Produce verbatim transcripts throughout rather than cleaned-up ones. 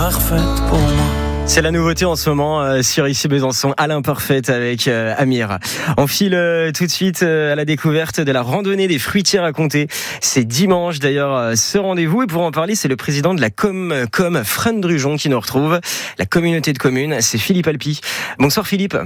parfaite pour moi. C'est la nouveauté en ce moment euh, sur Ici Besançon, à l'imparfaite avec euh, Amir. On file euh, tout de suite euh, à la découverte de la randonnée des fruitières à Comté. C'est dimanche d'ailleurs euh, ce rendez-vous, et pour en parler, c'est le président de la Comcom Frasnes-Drugeon qui nous retrouve, la communauté de communes, c'est Philippe Alpi. Bonsoir Philippe.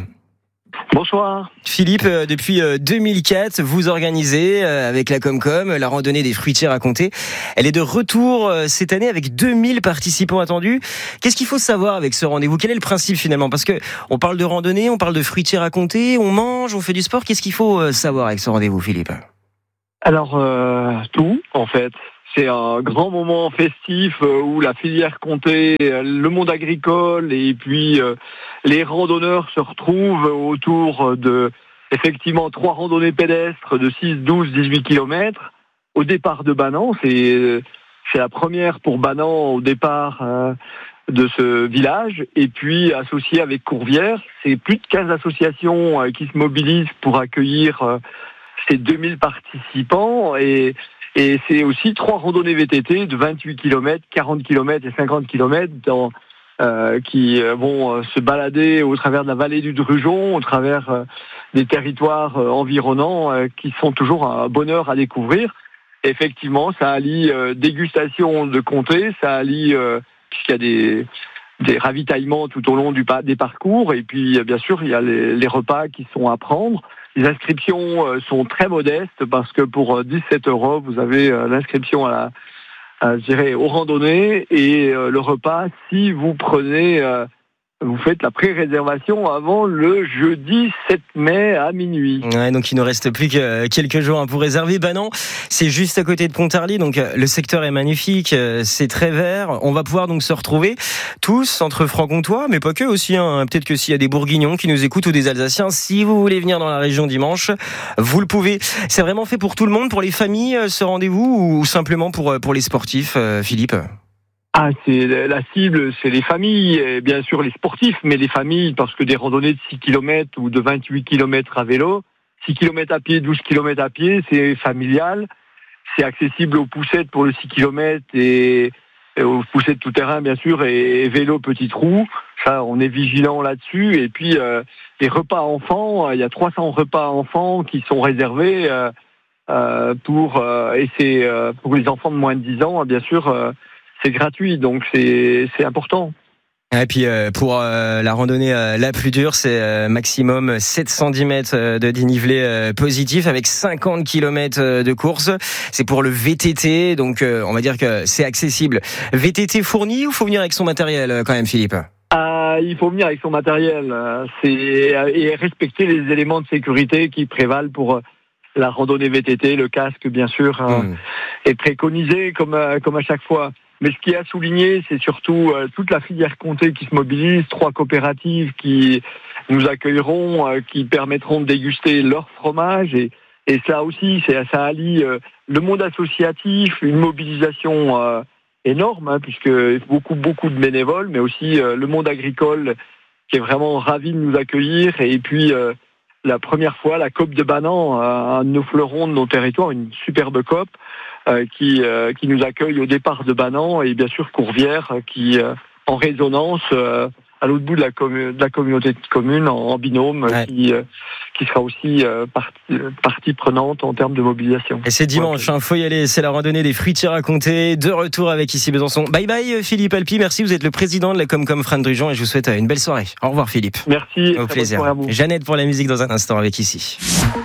Bonsoir. Philippe, euh, depuis euh, deux mille quatre, vous organisez euh, avec la Comcom la randonnée des fruitières à Comté. Elle est de retour euh, cette année avec deux mille participants attendus. Qu'est-ce qu'il faut savoir avec ce rendez-vous ? Quel est le principe finalement ? Parce que on parle de randonnée, on parle de fruitières à Comté, on mange, on fait du sport. Qu'est-ce qu'il faut euh, savoir avec ce rendez-vous, Philippe ? Alors, euh, tout, en fait. C'est un grand moment festif euh, où la filière Comté, le monde agricole et puis euh, les randonneurs se retrouvent autour de, effectivement, trois randonnées pédestres de six, douze, dix-huit kilomètres. Au départ de Banan, c'est, c'est la première pour Banan au départ euh, de ce village. Et puis, associé avec Courvières, c'est plus de quinze associations euh, qui se mobilisent pour accueillir euh, ces deux mille participants. Et Et c'est aussi trois randonnées V T T de vingt-huit kilomètres, quarante kilomètres et cinquante kilomètres dans, euh, qui vont euh, se balader au travers de la vallée du Drugeon, au travers euh, des territoires euh, environnants euh, qui sont toujours un bonheur à découvrir. Effectivement, ça allie euh, dégustation de comté, ça allie, euh, puisqu'il y a des, des ravitaillements tout au long du, des parcours, et puis bien sûr, il y a les, les repas qui sont à prendre. Les inscriptions sont très modestes parce que pour dix-sept euros, vous avez l'inscription à la, à, je dirais, aux randonnées et le repas si vous prenez, vous faites la pré-réservation avant le jeudi sept mai à minuit. Ouais, donc il nous reste plus que quelques jours pour réserver. Banan, c'est juste à côté de Pontarlier, donc le secteur est magnifique, c'est très vert. On va pouvoir donc se retrouver tous entre francs-comtois, mais pas que aussi. Hein. Peut-être que s'il y a des Bourguignons qui nous écoutent ou des Alsaciens, si vous voulez venir dans la région dimanche, vous le pouvez. C'est vraiment fait pour tout le monde, pour les familles, ce rendez-vous, ou simplement pour pour les sportifs, Philippe ? Ah, c'est la cible, c'est les familles, et bien sûr les sportifs, mais les familles, parce que des randonnées de six kilomètres ou de vingt-huit kilomètres à vélo, six kilomètres à pied, douze kilomètres à pied, c'est familial, c'est accessible aux poussettes pour le six kilomètres et, et aux poussettes tout terrain, bien sûr, et, et vélo petit trou. Ça, on est vigilant là-dessus. Et puis, euh, les repas enfants, il y a trois cents repas enfants qui sont réservés euh, euh, pour, euh, et c'est euh, pour les enfants de moins de dix ans, bien sûr, euh, c'est gratuit, donc c'est, c'est important. Et puis euh, pour euh, la randonnée euh, la plus dure, c'est euh, maximum sept cent dix mètres euh, de dénivelé euh, positif avec cinquante kilomètres euh, de course. C'est pour le V T T, donc euh, on va dire que c'est accessible. V T T fourni ou faut venir avec son matériel euh, quand même, Philippe ? Ah, il faut venir avec son matériel, euh, c'est et respecter les éléments de sécurité qui prévalent pour euh, la randonnée V T T. Le casque, bien sûr, euh, mmh. est préconisé comme euh, comme à chaque fois. Mais ce qui est à souligner, c'est surtout euh, toute la filière Comté qui se mobilise, trois coopératives qui nous accueilleront, euh, qui permettront de déguster leur fromage. Et, et ça aussi, c'est, ça allie euh, le monde associatif, une mobilisation euh, énorme, hein, puisque beaucoup, beaucoup de bénévoles, mais aussi euh, le monde agricole qui est vraiment ravi de nous accueillir. Et puis, euh, la première fois, la COP de Banan, euh, un de nos fleurons de nos territoires, une superbe COP, Euh, qui euh, qui nous accueille au départ de Banan, et bien sûr Courvières euh, qui euh, en résonance euh, à l'autre bout de la, commu- de la communauté de communes en, en binôme, ouais. qui euh, qui sera aussi euh, partie, partie prenante en termes de mobilisation. Et c'est dimanche, il hein, faut y aller, c'est la randonnée des fruitières à Comté, de retour avec Ici Besançon. Bye bye Philippe Alpi, merci, vous êtes le président de la Comcom Frasnes-Drugeon et je vous souhaite une belle soirée. Au revoir Philippe. Merci. Au plaisir. À vous. Jeannette pour la musique dans un instant avec Ici.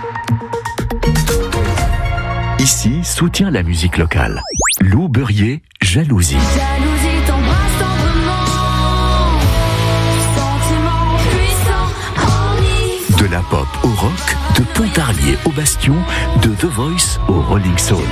Ici soutient la musique locale. Lou Beurrier, Jalousie. Jalousie t'embrasse tendrement. Sentiment puissant, enivrant. De la pop au rock, de Pontarlier au Bastion, de The Voice au Rolling Stone.